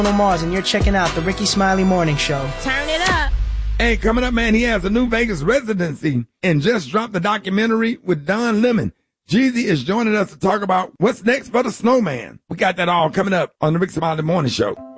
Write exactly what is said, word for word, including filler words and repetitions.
Mars, and you're checking out the Ricky Smiley Morning Show. Turn it up. Hey, coming up, man, he has a new Vegas residency and just dropped the documentary with Don Lemon. Jeezy is joining us to talk about what's next for the snowman. We got that all coming up on the Ricky Smiley Morning Show.